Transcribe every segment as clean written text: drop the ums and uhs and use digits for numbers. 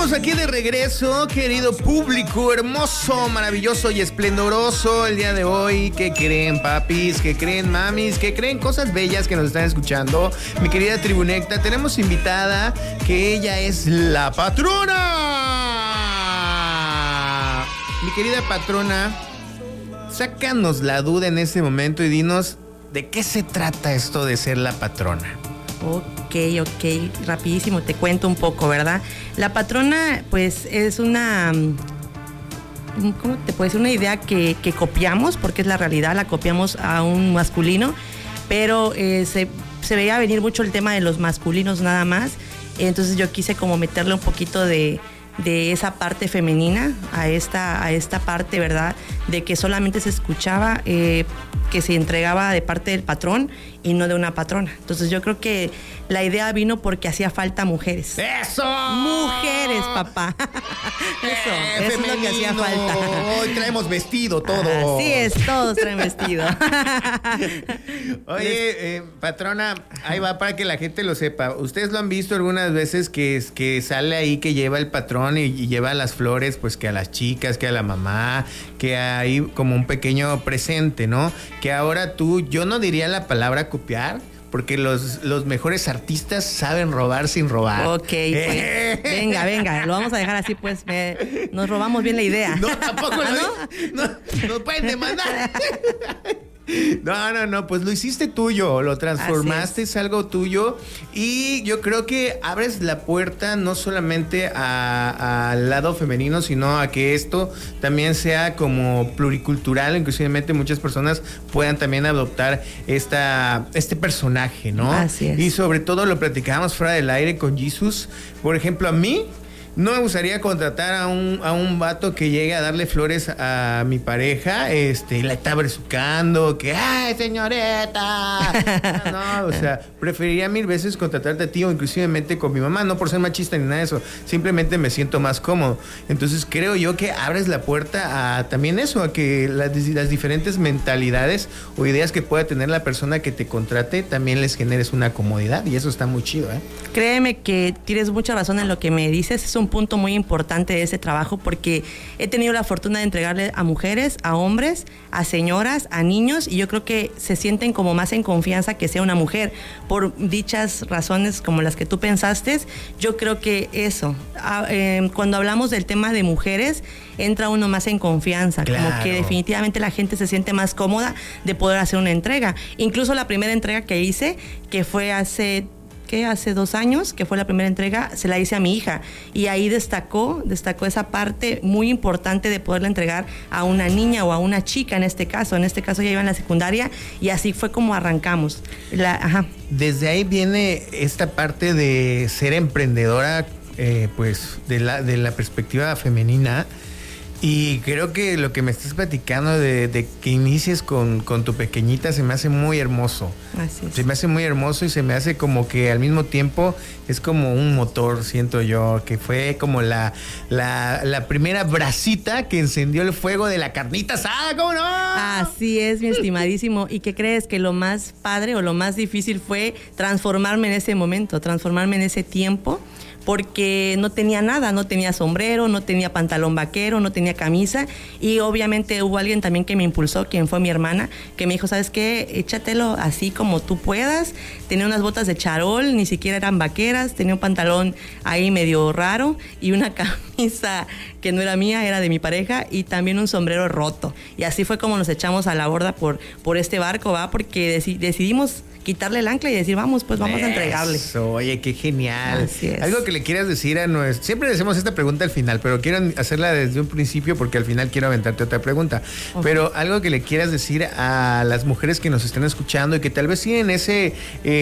estamos aquí de regreso, querido público hermoso, maravilloso y esplendoroso el día de hoy. ¿Qué creen, papis? ¿Qué creen, mamis? ¿Qué creen? Cosas bellas que nos están escuchando. Mi querida Tribunecta, tenemos invitada que ella es la patrona. Mi querida patrona, sácanos la duda en este momento y dinos de qué se trata esto de ser la patrona. Ok, rapidísimo te cuento un poco, ¿verdad? La patrona, pues, es una, ¿cómo te puede decir? Una idea que copiamos, porque es la realidad, la copiamos a un masculino, pero se veía venir mucho el tema de los masculinos nada más, entonces yo quise como meterle un poquito de esa parte femenina a esta parte, ¿verdad? De que solamente se escuchaba que se entregaba de parte del patrón y no de una patrona. Entonces yo creo que la idea vino porque hacía falta mujeres. ¡Eso! Mujeres, papá. Eso es lo que hacía falta. Hoy traemos vestido todos. Así es, todos traen vestido. Oye, patrona, ahí va para que la gente lo sepa. Ustedes lo han visto algunas veces que sale ahí que lleva el patrón y lleva las flores, pues que a las chicas, que a la mamá, que hay como un pequeño presente, ¿no? Que ahora yo no diría la palabra copiar, porque los mejores artistas saben robar sin robar. Ok, pues, venga, lo vamos a dejar así, pues, nos robamos bien la idea. No, tampoco no pueden demandar. No, pues lo hiciste tuyo, lo transformaste, es algo tuyo y yo creo que abres la puerta no solamente al lado femenino, sino a que esto también sea como pluricultural, inclusive muchas personas puedan también adoptar este personaje, ¿no? Así es. Y sobre todo lo platicábamos fuera del aire con Jesus. Por ejemplo, a mí no me gustaría contratar a un vato que llegue a darle flores a mi pareja, la está besucando, que ¡ay, señorita! No, o sea, preferiría 1000 veces contratarte a ti o inclusivemente con mi mamá, no por ser machista ni nada de eso, simplemente me siento más cómodo. Entonces creo yo que abres la puerta a también eso, a que las diferentes mentalidades o ideas que pueda tener la persona que te contrate, también les generes una comodidad y eso está muy chido, ¿eh? Créeme que tienes mucha razón en lo que me dices, es un punto muy importante de ese trabajo porque he tenido la fortuna de entregarle a mujeres, a hombres, a señoras, a niños y yo creo que se sienten como más en confianza que sea una mujer por dichas razones como las que tú pensaste. Yo creo que eso, cuando hablamos del tema de mujeres entra uno más en confianza, claro. Como que definitivamente la gente se siente más cómoda de poder hacer una entrega. Incluso la primera entrega que hice, que fue hace 2 años, que fue la primera entrega, se la hice a mi hija y ahí destacó esa parte muy importante de poderla entregar a una niña o a una chica en este caso ella iba en la secundaria y así fue como arrancamos. Desde ahí viene esta parte de ser emprendedora, pues de la perspectiva femenina. Y creo que lo que me estás platicando de que inicies con tu pequeñita se me hace muy hermoso. Así es. Se me hace muy hermoso y se me hace como que al mismo tiempo es como un motor, siento yo, que fue como la primera brasita que encendió el fuego de la carnita asada, ¿cómo no? Así es, mi estimadísimo. ¿Y qué crees? Que lo más padre o lo más difícil fue transformarme en ese momento, transformarme en ese tiempo. Porque no tenía nada, no tenía sombrero, no tenía pantalón vaquero, no tenía camisa y obviamente hubo alguien también que me impulsó, quien fue mi hermana, que me dijo, ¿sabes qué? Échatelo así como tú puedas. Tenía unas botas de charol, ni siquiera eran vaqueras, tenía un pantalón ahí medio raro y una camisa que no era mía, era de mi pareja y también un sombrero roto. Y así fue como nos echamos a la borda por este barco, ¿va? Porque decidimos quitarle el ancla y decir, vamos a entregarle. Oye, qué genial. Así es. Algo que le quieras decir a nuestro... Siempre le hacemos esta pregunta al final, pero quiero hacerla desde un principio porque al final quiero aventarte otra pregunta. Okay. Pero algo que le quieras decir a las mujeres que nos están escuchando y que tal vez tienen ese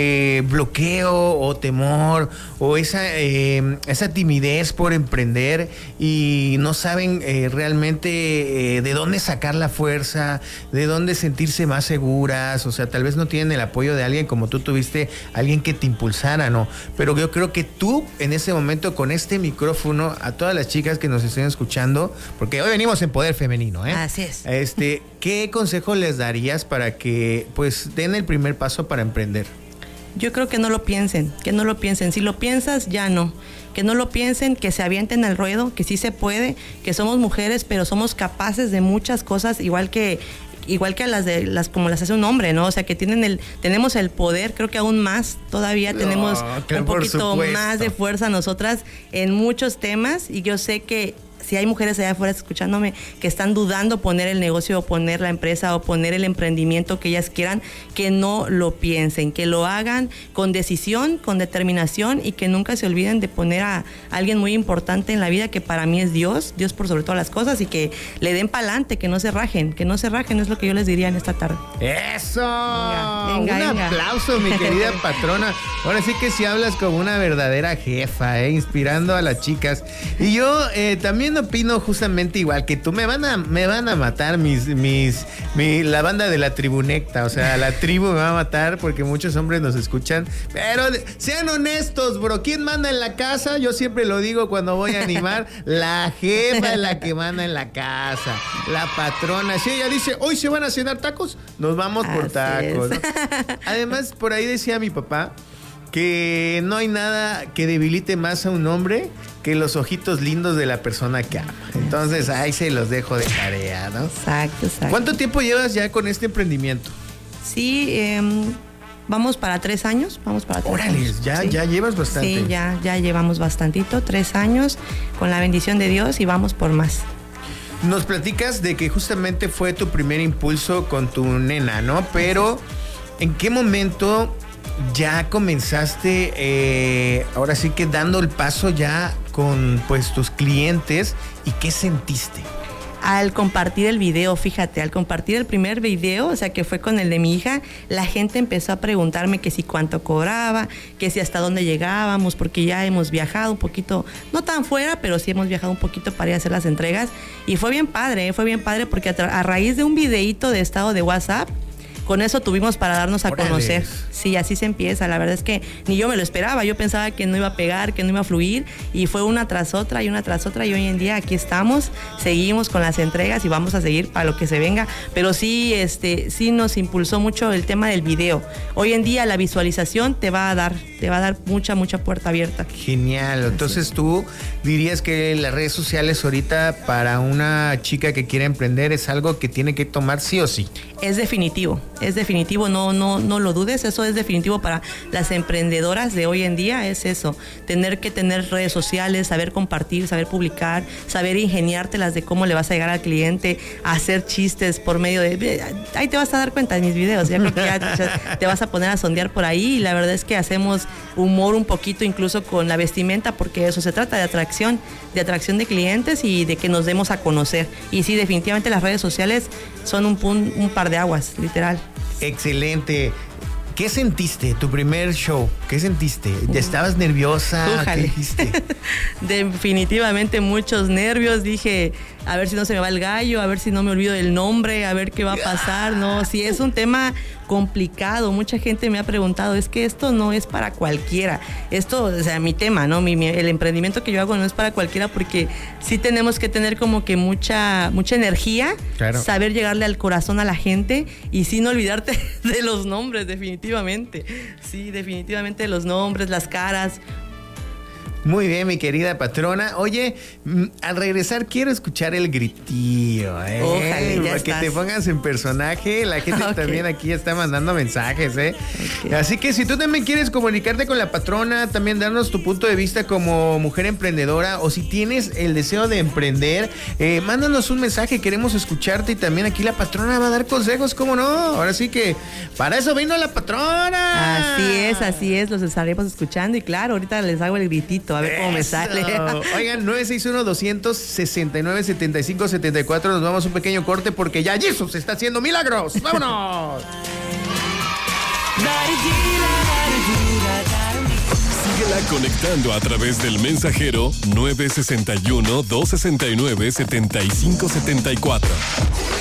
bloqueo o temor o esa timidez por emprender y no saben realmente de dónde sacar la fuerza, de dónde sentirse más seguras, o sea, tal vez no tienen el apoyo de alguien como tú tuviste, alguien que te impulsara, ¿no? Pero yo creo que tú en ese momento con este micrófono a todas las chicas que nos estén escuchando, porque hoy venimos en Poder Femenino, ¿eh? Así es. ¿Qué consejo les darías para que pues den el primer paso para emprender? Yo creo que no lo piensen, Si lo piensas, ya no. que no lo piensen, que se avienten al ruedo, que sí se puede, que somos mujeres, pero somos capaces de muchas cosas, igual que a las como las hace un hombre, ¿no? O sea, que tenemos el poder, creo que aún más, todavía tenemos un poquito más de fuerza nosotras en muchos temas, y yo sé que si hay mujeres allá afuera escuchándome que están dudando poner el negocio o poner la empresa o poner el emprendimiento que ellas quieran, que no lo piensen, que lo hagan con decisión, con determinación, y que nunca se olviden de poner a alguien muy importante en la vida, que para mí es Dios por sobre todas las cosas, y que le den pa'lante, que no se rajen, es lo que yo les diría en esta tarde. ¡Eso! Venga, un aplauso, mi querida patrona. Ahora sí que si hablas como una verdadera jefa, inspirando a las chicas. Y yo también opino justamente igual que tú. Me van a matar la banda de la tribunecta. O sea, la tribu me va a matar porque muchos hombres nos escuchan. Pero sean honestos, bro. ¿Quién manda en la casa? Yo siempre lo digo cuando voy a animar. La jefa es la que manda en la casa. La patrona. Si ella dice, hoy se van a cenar tacos, nos vamos por tacos, ¿no? Además, por ahí decía mi papá que no hay nada que debilite más a un hombre que los ojitos lindos de la persona que ama. Entonces, ahí se los dejo de tarea, ¿no? Exacto. ¿Cuánto tiempo llevas ya con este emprendimiento? Sí, vamos para 3 años. Órale, ya llevas bastante. Sí, ya llevamos bastantito, 3 años, con la bendición de Dios, y vamos por más. Nos platicas de que justamente fue tu primer impulso con tu nena, ¿no? Pero, ¿en qué momento ya comenzaste, ahora sí que dando el paso ya con pues tus clientes, y qué sentiste? Al compartir el video, fíjate, al compartir el primer video, o sea, que fue con el de mi hija, la gente empezó a preguntarme que si cuánto cobraba, que si hasta dónde llegábamos, porque ya hemos viajado un poquito, no tan fuera, pero sí hemos viajado un poquito para ir a hacer las entregas, y fue bien padre porque a raíz de un videíto de estado de WhatsApp, con eso tuvimos para darnos a conocer. Sí, así se empieza. La verdad es que ni yo me lo esperaba. Yo pensaba que no iba a pegar, que no iba a fluir, y fue una tras otra, y hoy en día aquí estamos, seguimos con las entregas y vamos a seguir para lo que se venga. Pero sí, sí nos impulsó mucho el tema del video. Hoy en día la visualización te va a dar mucha puerta abierta. Genial. Entonces tú dirías que las redes sociales ahorita para una chica que quiere emprender es algo que tiene que tomar sí o sí. Es definitivo, no lo dudes, eso es definitivo para las emprendedoras de hoy en día, es eso, tener que tener redes sociales, saber compartir, saber publicar, saber ingeniártelas de cómo le vas a llegar al cliente, hacer chistes por medio de... Ahí te vas a dar cuenta de mis videos, ya creo que ya te vas a poner a sondear por ahí, y la verdad es que hacemos humor un poquito incluso con la vestimenta, porque eso se trata, de atracción de clientes y de que nos demos a conocer. Y sí, definitivamente las redes sociales son un par de aguas, literal. Excelente. ¿Qué sentiste? Tu primer show, ¿qué sentiste? ¿Ya estabas nerviosa? Újale. ¿Qué dijiste? Definitivamente muchos nervios. Dije, a ver si no se me va el gallo, a ver si no me olvido del nombre, a ver qué va a pasar. No, sí, es un tema complicado. Mucha gente me ha preguntado, es que esto no es para cualquiera. Esto, o sea, mi tema, ¿no? El emprendimiento que yo hago no es para cualquiera, porque sí tenemos que tener como que mucha energía, claro, saber llegarle al corazón a la gente, y sin olvidarte de los nombres, definitivamente. Sí, definitivamente los nombres, las caras. Muy bien, mi querida patrona. Oye, al regresar quiero escuchar el gritillo, Ojalá, ya para que estás. te pongas en personaje. La gente también aquí está mandando mensajes, Okay. Así que si tú también quieres comunicarte con la patrona, también darnos tu punto de vista como mujer emprendedora, o si tienes el deseo de emprender, mándanos un mensaje, queremos escucharte, y también aquí la patrona va a dar consejos, ¿cómo no? Ahora sí que para eso vino la patrona. Así es, los estaremos escuchando, y claro, ahorita les hago el gritito, a ver cómo me sale. Oigan, 961-200-69-75-74. Nos vamos a un pequeño corte porque ya Jesús está haciendo milagros. ¡Vámonos! Síguela conectando a través del mensajero 961-269-7574.